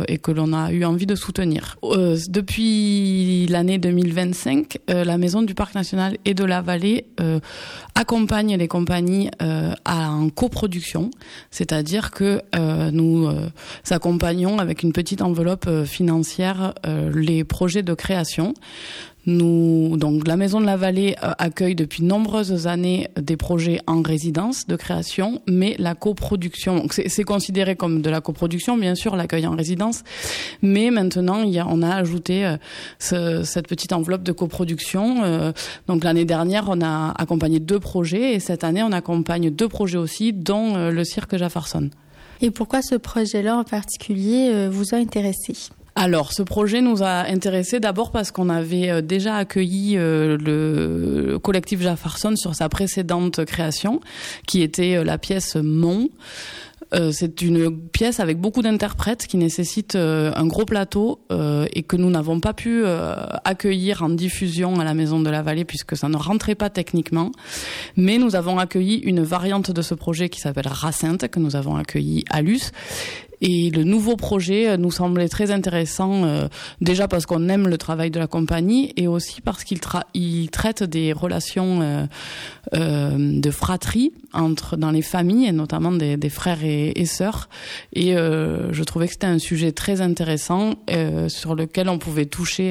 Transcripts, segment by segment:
que l'on a eu envie de soutenir. Depuis l'année 2025, la Maison du Parc National et de la Vallée accompagne les compagnies en coproduction, c'est-à-dire que nous accompagnons avec une petite enveloppe financière les projets de création. Donc la Maison de la Vallée accueille depuis nombreuses années des projets en résidence de création, mais la coproduction, donc c'est considéré comme de la coproduction, bien sûr, l'accueil en résidence, mais maintenant on a ajouté cette petite enveloppe de coproduction. Donc l'année dernière, on a accompagné 2 projets et cette année, on accompagne 2 projets aussi, dont le cirque Jefferson. Et pourquoi ce projet-là en particulier vous a intéressé ? Alors, ce projet nous a intéressés d'abord parce qu'on avait déjà accueilli le collectif Jefferson sur sa précédente création, qui était la pièce Mont. C'est une pièce avec beaucoup d'interprètes qui nécessite un gros plateau et que nous n'avons pas pu accueillir en diffusion à la Maison de la Vallée puisque ça ne rentrait pas techniquement. Mais nous avons accueilli une variante de ce projet qui s'appelle Racinthe, que nous avons accueilli à Luce. Et le nouveau projet nous semblait très intéressant, déjà parce qu'on aime le travail de la compagnie et aussi parce qu'il traite des relations de fratrie dans les familles, et notamment des frères et sœurs. Et je trouvais que c'était un sujet très intéressant avec lequel on pouvait toucher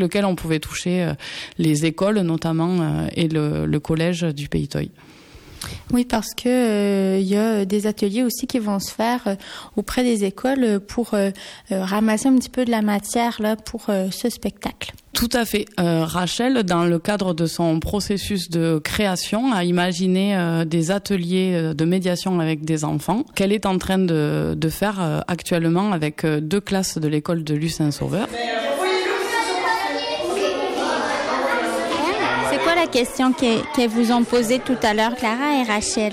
les écoles notamment et le collège du Pays Toy. Oui, parce que y a des ateliers aussi qui vont se faire auprès des écoles pour ramasser un petit peu de la matière là pour ce spectacle. Tout à fait. Rachel, dans le cadre de son processus de création, a imaginé des ateliers de médiation avec des enfants qu'elle est en train de faire actuellement avec 2 classes de l'école de Luce-Saint-Sauveur. C'est quoi la question qu'elles vous ont posée tout à l'heure, Clara et Rachel?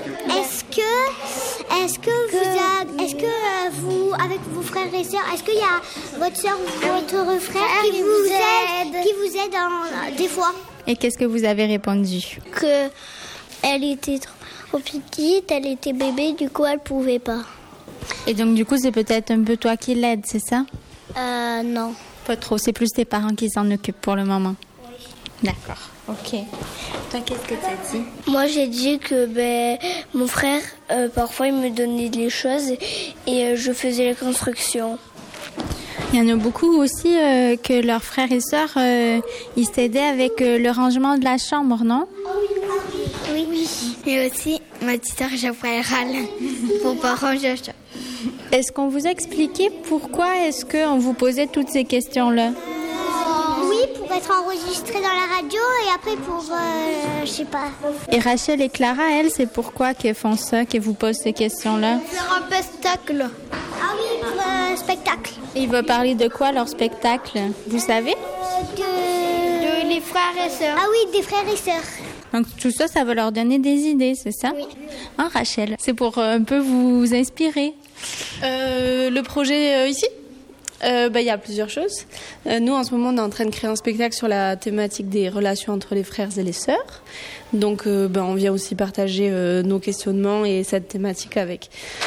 Est-ce que vous, avec vos frères et sœurs, est-ce qu'il y a votre sœur ou votre frère qui vous aide des fois? Et qu'est-ce que vous avez répondu? Que elle était trop petite, elle était bébé, du coup elle pouvait pas. Et donc du coup c'est peut-être un peu toi qui l'aide, c'est ça? Non. Pas trop, c'est plus tes parents qui s'en occupent pour le moment. Oui. D'accord, ok. Toi, qu'est-ce que t'as dit? Moi, j'ai dit que mon frère, parfois, il me donnait des choses et je faisais la construction. Il y en a beaucoup aussi que leurs frères et sœurs, ils s'aidaient avec le rangement de la chambre, non? Oui. Et aussi, ma petite sœur, j'appelle râle pour pas ranger la chambre. Est-ce qu'on vous a expliqué pourquoi est-ce qu'on vous posait toutes ces questions-là? Pour être enregistré dans la radio et après pour, je sais pas. Et Rachel et Clara, elles, c'est pourquoi qu'elles font ça, qu'elles vous posent ces questions-là? Faire un spectacle. Ah oui, pour un spectacle. Et ils veulent parler de quoi, leur spectacle? Vous savez? De les frères et sœurs. Ah oui, des frères et sœurs. Donc tout ça, ça va leur donner des idées, c'est ça? Oui. Hein, Rachel? C'est pour un peu vous inspirer. Le projet ici? Il y a plusieurs choses. Nous, en ce moment, on est en train de créer un spectacle sur la thématique des relations entre les frères et les sœurs. Donc, on vient aussi partager nos questionnements et cette thématique avec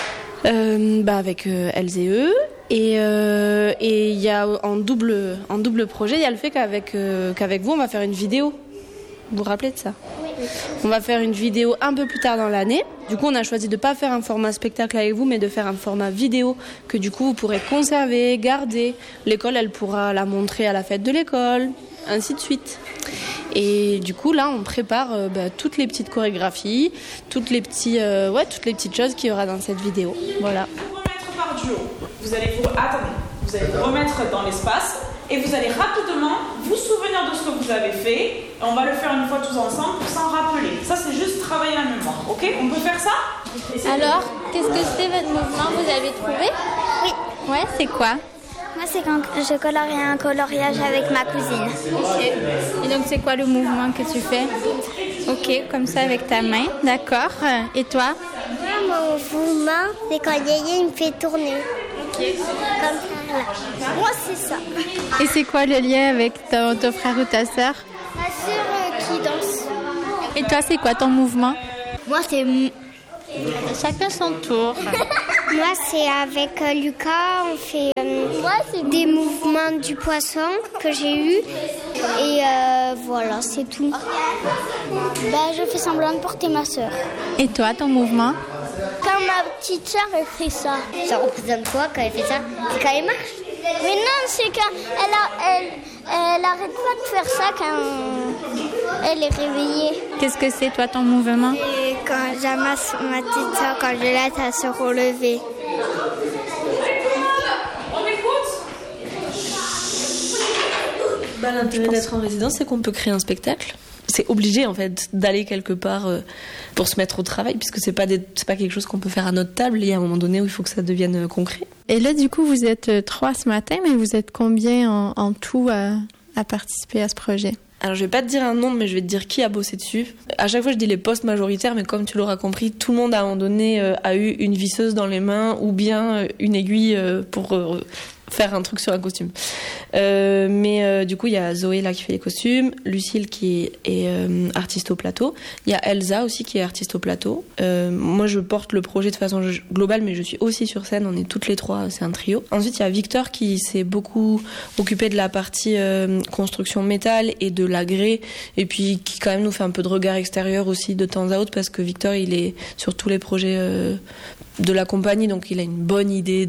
elles et eux. Et il y a en double projet, il y a le fait qu'avec vous, on va faire une vidéo. Vous vous rappelez de ça? Oui. On va faire une vidéo un peu plus tard dans l'année. Du coup, on a choisi de ne pas faire un format spectacle avec vous, mais de faire un format vidéo que du coup, vous pourrez conserver, garder. L'école, elle pourra la montrer à la fête de l'école, ainsi de suite. Et du coup, là, on prépare toutes les petites chorégraphies, toutes les petites choses qu'il y aura dans cette vidéo. Voilà. Vous remettre par duo. Vous allez vous remettre dans l'espace. Et vous allez rapidement vous souvenir de ce que vous avez fait. Et on va le faire une fois tous ensemble pour s'en rappeler. Ça, c'est juste travailler la mémoire. Ok? On peut faire ça? Alors, qu'est-ce que c'était votre mouvement? Vous avez trouvé? Oui. Ouais, c'est quoi? Moi, c'est quand je colorie un coloriage avec ma cousine. Ok. Et donc, c'est quoi le mouvement que tu fais? Ok, comme ça avec ta main. D'accord. Et toi? Moi, mon mouvement, c'est quand Yéyé me fait tourner. Comme ça, là. Moi, c'est ça. Et c'est quoi le lien avec ton frère ou ta sœur? Ma sœur qui danse. Et toi, c'est quoi ton mouvement? Moi, c'est... Chacun son tour. Moi, c'est avec Lucas. On fait des mouvements du poisson que j'ai eu. Et voilà, c'est tout. Je fais semblant de porter ma sœur. Et toi, ton mouvement? Quand ma petite sœur, elle fait ça. Ça représente quoi quand elle fait ça? C'est quand elle marche? Mais non, c'est quand elle arrête pas de faire ça quand elle est réveillée. Qu'est-ce que c'est, toi, ton mouvement? Et quand j'amasse ma petite sœur, quand je l'aide à se relever. L'intérêt d'être en résidence, c'est qu'on peut créer un spectacle. C'est obligé en fait d'aller quelque part pour se mettre au travail, puisque c'est pas quelque chose qu'on peut faire à notre table. Il y a un moment donné où il faut que ça devienne concret. Et là, du coup, vous êtes 3 ce matin, mais vous êtes combien en tout à participer à ce projet? Alors, je vais pas te dire un nombre, mais je vais te dire qui a bossé dessus. À chaque fois, je dis les postes majoritaires, mais comme tu l'auras compris, tout le monde à un moment donné a eu une visseuse dans les mains ou bien une aiguille pour faire un truc sur un costume. Mais du coup, il y a Zoé là qui fait les costumes, Lucille qui est artiste au plateau. Il y a Elsa aussi qui est artiste au plateau. Moi, je porte le projet de façon globale, mais je suis aussi sur scène. On est toutes les 3, c'est un trio. Ensuite, il y a Victor qui s'est beaucoup occupé de la partie construction métal et de l'agré, et puis qui quand même nous fait un peu de regard extérieur aussi de temps à autre, parce que Victor, il est sur tous les projets de la compagnie, donc il a une bonne idée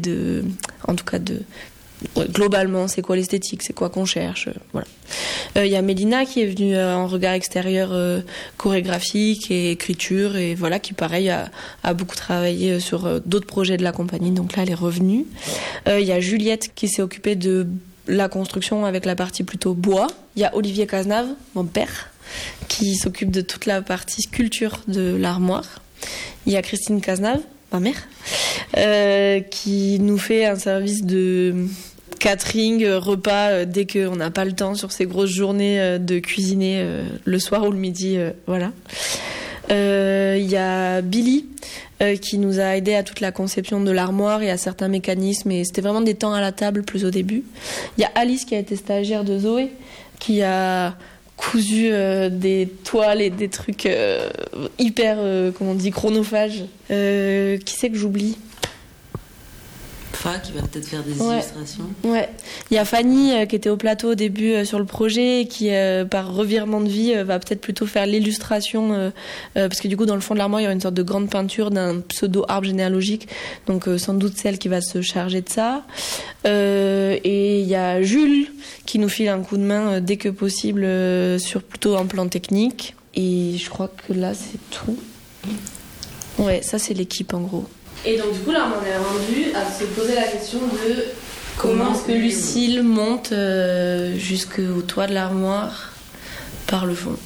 globalement, c'est quoi l'esthétique, c'est quoi qu'on cherche, voilà. Il y a Mélina qui est venue en regard extérieur chorégraphique et écriture, et voilà, qui pareil a beaucoup travaillé sur d'autres projets de la compagnie, donc là elle est revenue. Il y a Juliette qui s'est occupée de la construction avec la partie plutôt bois. Il y a Olivier Cazenave, mon père, qui s'occupe de toute la partie sculpture de l'armoire. Il y a Christine Cazenave, ma mère, qui nous fait un service de catering, repas, dès qu'on n'a pas le temps sur ces grosses journées de cuisiner le soir ou le midi, voilà. Il y a Billy qui nous a aidé à toute la conception de l'armoire et à certains mécanismes, et c'était vraiment des temps à la table plus au début. Il y a Alice qui a été stagiaire de Zoé, qui a cousu des toiles et des trucs hyper, chronophages. Qui c'est que j'oublie? Qui va peut-être faire des illustrations. Ouais. Il y a Fanny qui était au plateau au début sur le projet, et qui par revirement de vie va peut-être plutôt faire l'illustration, parce que du coup dans le fond de l'armoire il y aura une sorte de grande peinture d'un pseudo arbre généalogique, donc sans doute celle qui va se charger de ça. Et il y a Jules qui nous file un coup de main dès que possible sur plutôt un plan technique, et je crois que là c'est tout. Ouais, ça c'est l'équipe en gros. Et donc du coup là on est rendu à se poser la question de comment est-ce que Lucille monte jusqu'au toit de l'armoire par le fond.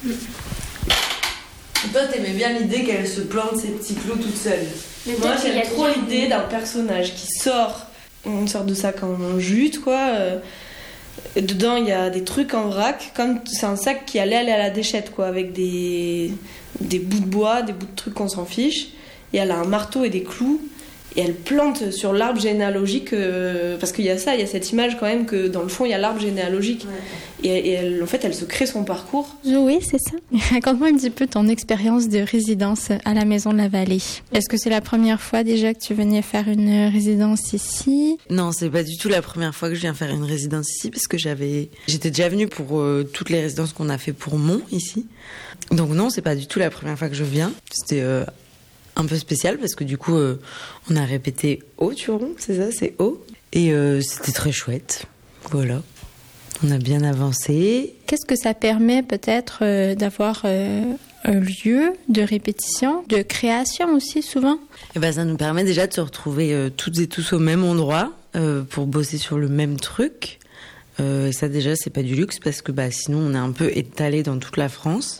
Toi t'aimais bien l'idée qu'elle se plante ses petits clous toute seule. Moi j'aime trop l'idée d'un personnage qui sort une sorte de sac en jute quoi. Dedans il y a des trucs en vrac, comme c'est un sac qui allait aller à la déchette quoi, avec des bouts de bois, des bouts de trucs qu'on s'en fiche. Et elle a un marteau et des clous, et elle plante sur l'arbre généalogique, parce qu'il y a cette image quand même que dans le fond il y a l'arbre généalogique. Ouais. Et elle, en fait elle se crée son parcours. Oui, c'est ça. Raconte-moi un petit peu ton expérience de résidence à la Maison de la Vallée. Est-ce que c'est la première fois déjà que tu venais faire une résidence ici? Non, c'est pas du tout la première fois que je viens faire une résidence ici, parce que j'étais déjà venue pour toutes les résidences qu'on a fait pour Mont ici. Donc non, c'est pas du tout la première fois que je viens. C'était un peu spécial parce que du coup on a répété au Turon, c'est ça, c'est au, et c'était très chouette, voilà, on a bien avancé. Qu'est-ce que ça permet peut-être d'avoir un lieu de répétition, de création aussi souvent? Et ben ça nous permet déjà de se retrouver toutes et tous au même endroit pour bosser sur le même truc. Et ça déjà c'est pas du luxe parce que sinon on est un peu étalé dans toute la France.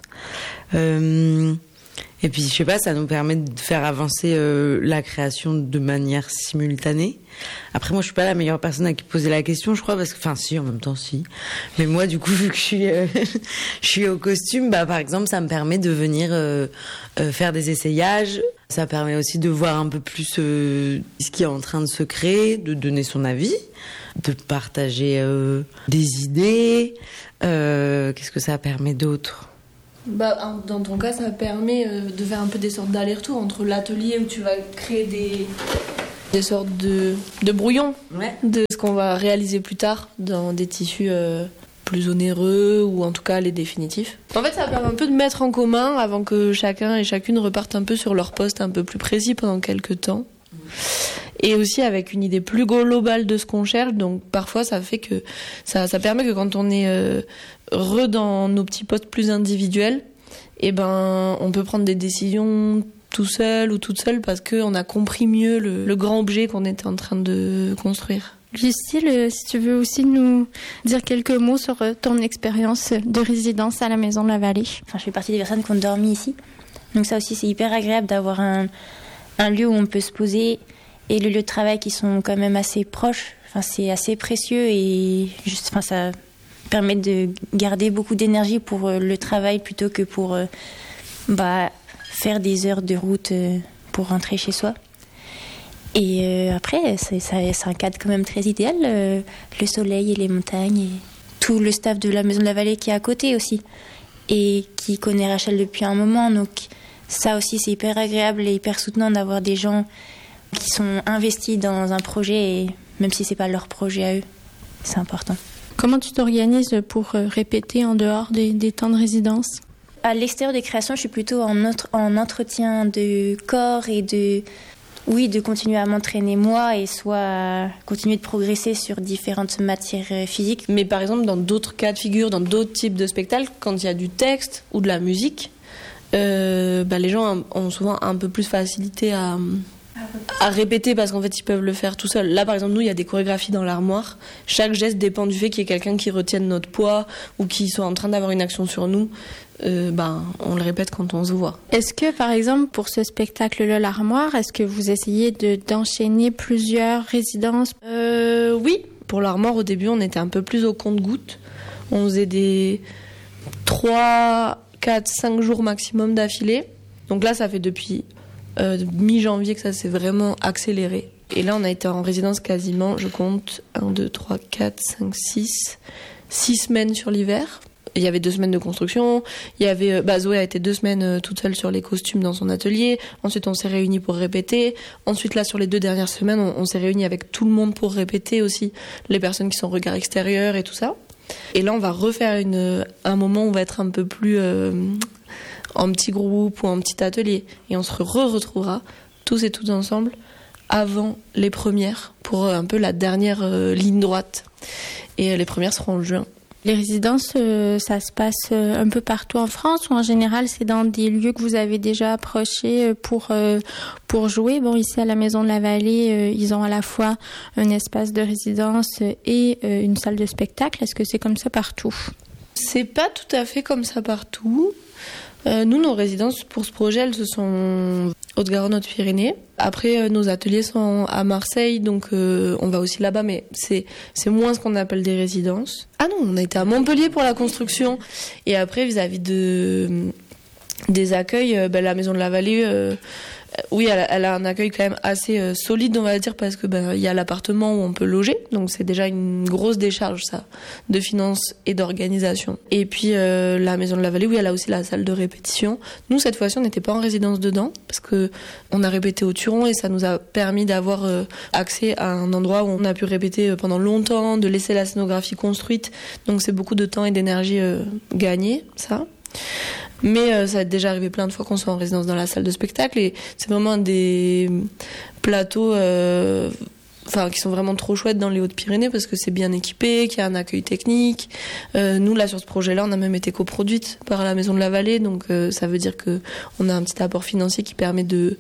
Et puis, je sais pas, ça nous permet de faire avancer la création de manière simultanée. Après, moi, je suis pas la meilleure personne à qui poser la question, je crois, parce que, si, en même temps, si. Mais moi, du coup, vu que je suis au costume, par exemple, ça me permet de venir faire des essayages. Ça permet aussi de voir un peu plus ce qui est en train de se créer, de donner son avis, de partager des idées. Qu'est-ce que ça permet d'autre ? Dans ton cas, ça permet de faire un peu des sortes d'allers-retours entre l'atelier où tu vas créer Des sortes de brouillons de ce qu'on va réaliser plus tard dans des tissus plus onéreux ou en tout cas les définitifs. En fait, ça permet un peu de mettre en commun avant que chacun et chacune repartent un peu sur leur poste un peu plus précis pendant quelques temps. Et aussi avec une idée plus globale de ce qu'on cherche. Donc parfois, ça fait que ça permet que quand on est dans nos petits postes plus individuels, on peut prendre des décisions tout seul ou toute seule parce qu'on a compris mieux le grand objet qu'on était en train de construire. Lucille, si tu veux aussi nous dire quelques mots sur ton expérience de résidence à la Maison de la Vallée. Enfin, je fais partie des personnes qui ont dormi ici. Donc ça aussi, c'est hyper agréable d'avoir un lieu où on peut se poser et le lieu de travail qui sont quand même assez proches. Enfin, c'est assez précieux et ça permet de garder beaucoup d'énergie pour le travail plutôt que pour faire des heures de route pour rentrer chez soi. Et après, c'est un cadre quand même très idéal, le soleil et les montagnes et tout le staff de la Maison de la Vallée qui est à côté aussi et qui connaît Rachel depuis un moment. Donc ça aussi, c'est hyper agréable et hyper soutenant d'avoir des gens qui sont investis dans un projet, et même si c'est pas leur projet à eux, c'est important. Comment tu t'organises pour répéter en dehors des temps de résidence ? À l'extérieur des créations, je suis plutôt en entretien de corps et de continuer à m'entraîner moi et soit continuer de progresser sur différentes matières physiques. Mais par exemple, dans d'autres cas de figure, dans d'autres types de spectacles, quand il y a du texte ou de la musique, les gens ont souvent un peu plus facilité à répéter parce qu'en fait ils peuvent le faire tout seuls. Là par exemple, nous il y a des chorégraphies dans l'armoire. Chaque geste dépend du fait qu'il y ait quelqu'un qui retienne notre poids ou qui soit en train d'avoir une action sur nous. On le répète quand on se voit. Est-ce que par exemple pour ce spectacle-là, l'armoire, est-ce que vous essayez d'enchaîner plusieurs résidences ? Oui, pour l'armoire au début on était un peu plus au compte-gouttes. On faisait des 3, 4, 5 jours maximum d'affilée. Donc là ça fait depuis mi-janvier que ça s'est vraiment accéléré. Et là, on a été en résidence quasiment, je compte, 1, 2, 3, 4, 5, 6 semaines sur l'hiver. Il y avait 2 semaines de construction. Il y avait, Zoé a été 2 semaines toute seule sur les costumes dans son atelier. Ensuite, on s'est réunis pour répéter. Ensuite, là, sur les 2 dernières semaines, on s'est réunis avec tout le monde pour répéter aussi. Les personnes qui sont regard extérieur et tout ça. Et là, on va refaire un moment où on va être un peu plus en petit groupe ou en petit atelier. Et on se retrouvera tous et toutes ensemble avant les premières pour un peu la dernière ligne droite. Et les premières seront en juin. Les résidences, ça se passe un peu partout en France ou en général c'est dans des lieux que vous avez déjà approchés pour jouer? Bon, ici à la Maison de la Vallée, ils ont à la fois un espace de résidence et une salle de spectacle. Est-ce que c'est comme ça partout? C'est pas tout à fait comme ça partout. Nous, nos résidences pour ce projet, elles se sont Haute-Garonne, Haute-Pyrénées. Après, nos ateliers sont à Marseille, donc on va aussi là-bas, mais c'est moins ce qu'on appelle des résidences. Ah non, on a été à Montpellier pour la construction. Et après, vis-à-vis des accueils, la Maison de la Vallée, oui, elle a un accueil quand même assez solide, on va dire, parce que il y a l'appartement où on peut loger, donc c'est déjà une grosse décharge, ça, de finances et d'organisation. Et puis la Maison de la Vallée, oui, elle a aussi la salle de répétition. Nous, cette fois-ci, on n'était pas en résidence dedans, parce que on a répété au Turon et ça nous a permis d'avoir accès à un endroit où on a pu répéter pendant longtemps, de laisser la scénographie construite, donc c'est beaucoup de temps et d'énergie gagné, ça. Mais ça a déjà arrivé plein de fois qu'on soit en résidence dans la salle de spectacle et c'est vraiment des plateaux qui sont vraiment trop chouettes dans les Hautes-Pyrénées parce que c'est bien équipé, qu'il y a un accueil technique. Nous là sur ce projet-là, on a même été coproduite par la Maison de la Vallée, donc ça veut dire que on a un petit apport financier qui permet de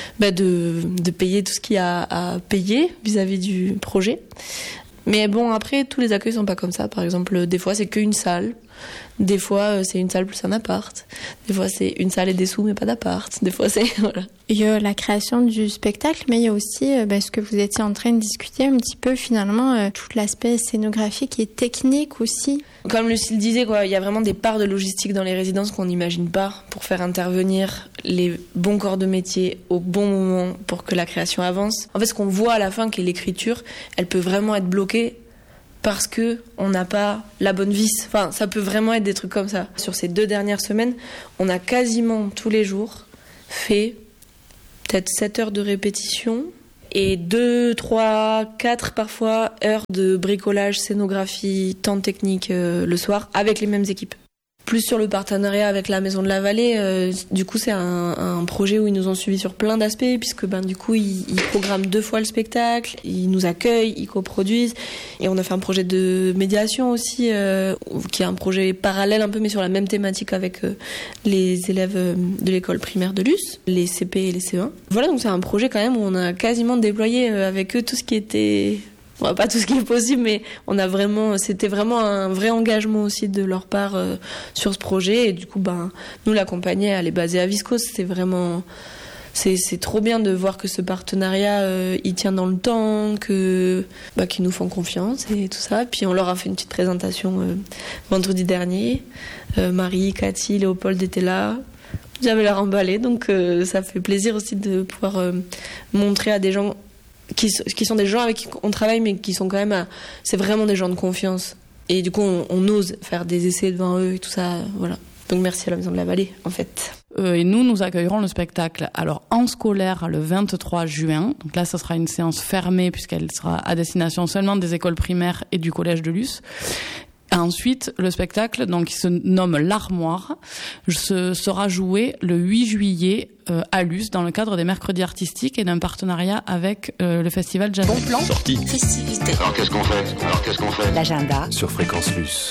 payer tout ce qu'il y a à payer vis-à-vis du projet. Mais bon, après, tous les accueils sont pas comme ça. Par exemple, des fois, c'est qu'une salle. Des fois, c'est une salle plus un appart. Des fois, c'est une salle et des sous, mais pas d'appart. Des fois, c'est... Voilà. Il y a la création du spectacle, mais il y a aussi ce que vous étiez en train de discuter un petit peu, finalement, tout l'aspect scénographique et technique aussi. Comme Lucille disait, il y a vraiment des parts de logistique dans les résidences qu'on n'imagine pas pour faire intervenir les bons corps de métier au bon moment pour que la création avance. En fait, ce qu'on voit à la fin, qui est l'écriture, elle peut vraiment être bloquée parce que on n'a pas la bonne vis. Enfin, ça peut vraiment être des trucs comme ça. Sur ces 2 dernières semaines, on a quasiment tous les jours fait peut-être 7 heures de répétition Et 2, 3, 4 parfois heures de bricolage, scénographie, temps technique le soir avec les mêmes équipes. Plus sur le partenariat avec la Maison de la Vallée, du coup c'est un projet où ils nous ont suivis sur plein d'aspects puisque du coup ils programment 2 fois le spectacle, ils nous accueillent, ils coproduisent et on a fait un projet de médiation aussi qui est un projet parallèle un peu mais sur la même thématique avec les élèves de l'école primaire de Luce, les CP et les CE1. Voilà, donc c'est un projet quand même où on a quasiment déployé avec eux tout ce qui était... Bon, pas tout ce qui est possible, mais c'était vraiment un vrai engagement aussi de leur part sur ce projet. Et du coup, nous l'accompagner, elle est basée à Viscos. C'est trop bien de voir que ce partenariat, il tient dans le temps, qu'ils nous font confiance et tout ça. Puis on leur a fait une petite présentation vendredi dernier. Marie, Cathy, Léopold étaient là. J'avais l'air emballée, donc ça fait plaisir aussi de pouvoir montrer à des gens qui sont des gens avec qui on travaille mais qui sont quand même c'est vraiment des gens de confiance et du coup on ose faire des essais devant eux et tout ça, voilà. Donc merci à la Maison de la Vallée en fait. Et nous accueillerons le spectacle alors en scolaire le 23 juin. Donc là, ça sera une séance fermée puisqu'elle sera à destination seulement des écoles primaires et du collège de Luce. Ensuite, le spectacle, donc, qui se nomme L'Armoire, sera joué le 8 juillet à Luce dans le cadre des mercredis artistiques et d'un partenariat avec le festival Jazz. Bon plan, sortie, festivité. Alors qu'est-ce qu'on fait L'agenda sur Fréquence Luce.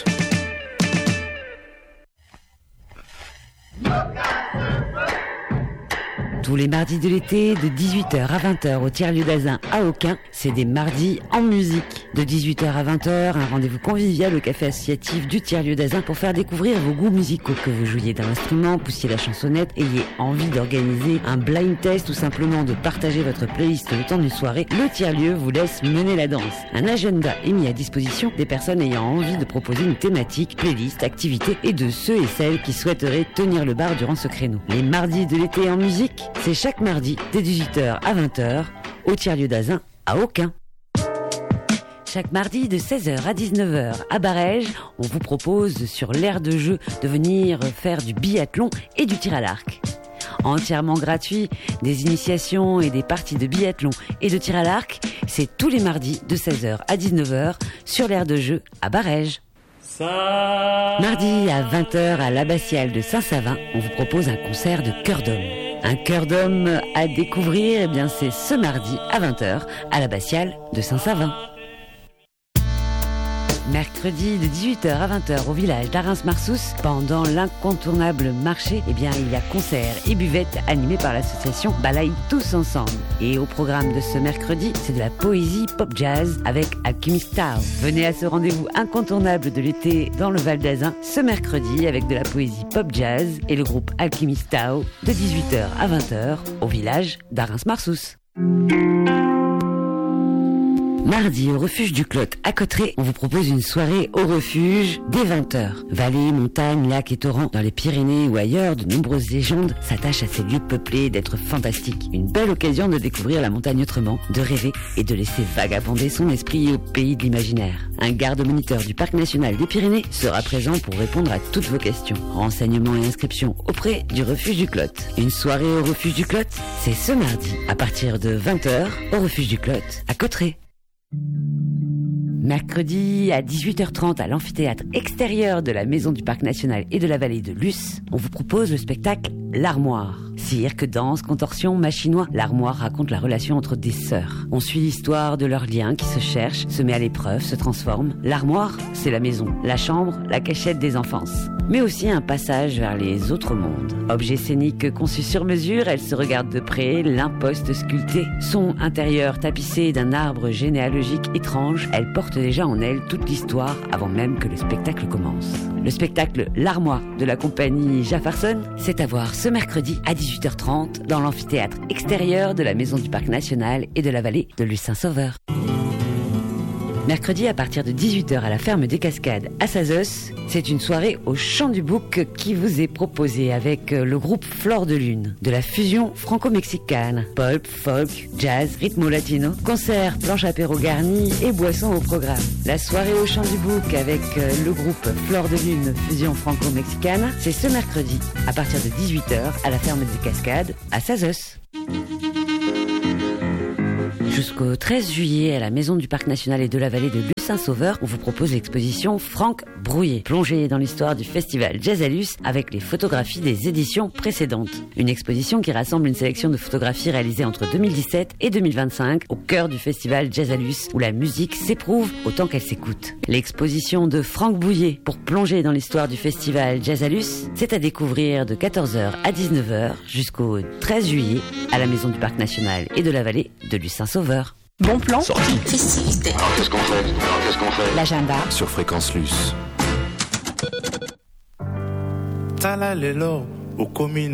Tous les mardis de l'été, de 18h à 20h au tiers-lieu d'Azun à Aucun, c'est des mardis en musique. De 18h à 20h, un rendez-vous convivial au café associatif du tiers-lieu d'Azun pour faire découvrir vos goûts musicaux. Que vous jouiez d'un instrument, poussiez la chansonnette, ayez envie d'organiser un blind test ou simplement de partager votre playlist le temps d'une soirée, le tiers-lieu vous laisse mener la danse. Un agenda est mis à disposition des personnes ayant envie de proposer une thématique, playlist, activité et de ceux et celles qui souhaiteraient tenir le bar durant ce créneau. Les mardis de l'été en musique, c'est chaque mardi, dès 18h à 20h, au tiers-lieu d'Azun, à Aucun. Chaque mardi, de 16h à 19h, à Barège, on vous propose, sur l'aire de jeu, de venir faire du biathlon et du tir à l'arc. Entièrement gratuit, des initiations et des parties de biathlon et de tir à l'arc, c'est tous les mardis, de 16h à 19h, sur l'aire de jeu, à Barège. Mardi, à 20h, à l'Abbatiale de Saint-Savin, on vous propose un concert de chœur d'homme. Un chœur d'homme à découvrir, eh bien c'est ce mardi à 20h à l'Abbatiale de Saint-Savin. Mercredi de 18h à 20h au village d'Arins-Marsous, pendant l'incontournable marché, eh bien il y a concert et buvette animés par l'association Balaye Tous Ensemble. Et au programme de ce mercredi, c'est de la poésie pop-jazz avec Alchemist Tao. Venez à ce rendez-vous incontournable de l'été dans le Val d'Azun ce mercredi avec de la poésie pop-jazz et le groupe Alchemist Tao de 18h à 20h au village d'Arins-Marsous. Mardi, au refuge du Clotte à Cotterêts, on vous propose une soirée au refuge dès 20h. Vallées, montagnes, lacs et torrents, dans les Pyrénées ou ailleurs, de nombreuses légendes s'attachent à ces lieux peuplés d'êtres fantastiques. Une belle occasion de découvrir la montagne autrement, de rêver et de laisser vagabonder son esprit au pays de l'imaginaire. Un garde-moniteur du Parc national des Pyrénées sera présent pour répondre à toutes vos questions. Renseignements et inscriptions auprès du refuge du Clotte. Une soirée au refuge du Clotte, c'est ce mardi, à partir de 20h, au refuge du Clotte à Cotterêts. Mercredi à 18h30 à l'amphithéâtre extérieur de la Maison du Parc National et de la Vallée de Luce, on vous propose le spectacle L'Armoire. Cirque, danse, contorsion, machinois, l'Armoire raconte la relation entre des sœurs. On suit l'histoire de leurs liens qui se cherchent, se met à l'épreuve, se transforment. L'Armoire, c'est la maison, la chambre, la cachette des enfances. Mais aussi un passage vers les autres mondes. Objet scénique conçu sur mesure, elle se regarde de près, l'imposte sculpté. Son intérieur tapissé d'un arbre généalogique étrange, elle porte déjà en elle toute l'histoire avant même que le spectacle commence. Le spectacle L'Armoire de la compagnie Jaffarson, c'est à voir ce mercredi à 18h30 dans l'amphithéâtre extérieur de la Maison du Parc National et de la Vallée de Luce-Saint-Sauveur. Mercredi à partir de 18h à la ferme des Cascades à Sazos, c'est une soirée au Chant du Bouc qui vous est proposée avec le groupe Flore de Lune, de la fusion franco-mexicaine, pulp, folk, jazz, rythmo latino, concert, planche apéro garni et boissons au programme. La soirée au Chant du Bouc avec le groupe Flore de Lune, fusion franco-mexicaine, c'est ce mercredi à partir de 18h à la ferme des Cascades à Sazos. Jusqu'au 13 juillet, à la Maison du Parc National et de la Vallée de Luce-Saint-Sauveur, on vous propose l'exposition Franck Brouillet, plongée dans l'histoire du festival Jazz à Luce avec les photographies des éditions précédentes. Une exposition qui rassemble une sélection de photographies réalisées entre 2017 et 2025 au cœur du festival Jazz à Luce, où la musique s'éprouve autant qu'elle s'écoute. L'exposition de Franck Brouillet pour plonger dans l'histoire du festival Jazz à Luce, c'est à découvrir de 14h à 19h jusqu'au 13 juillet à la Maison du Parc National et de la Vallée de Luce-Saint-Sauveur. Bon plan. Sortie. Festivité. Alors qu'est-ce qu'on fait L'agenda. Sur Fréquence Luce. Talalelo, au communal.